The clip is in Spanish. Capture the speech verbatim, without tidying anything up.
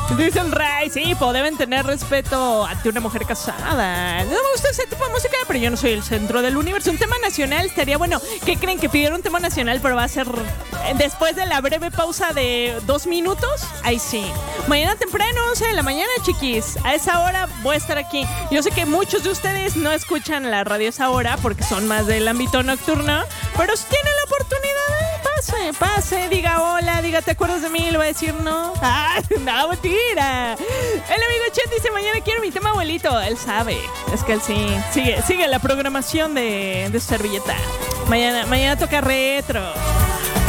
Dice el Ray, sí, pues deben tener respeto ante una mujer casada. No me gusta ese tipo de música, pero yo no soy el centro del universo. Un tema nacional estaría bueno. ¿Qué creen? Que pidieron un tema nacional, pero va a ser después de la breve pausa de dos minutos. Ahí sí. Mañana temprano, once de la mañana, chiquis. A esa hora voy a estar aquí. Yo sé que muchos de ustedes no escuchan la radio a esa hora porque son más del ámbito nocturno, pero si tienen la oportunidad, eh, pase, pase, diga hola, diga te acuerdas de mí, le va a decir no. Ah, no, mentira. El amigo Chet dice mañana quiero mi tema abuelito. Él sabe, es que él sí sigue, sigue la programación de, de su servilleta. Mañana, mañana toca retro.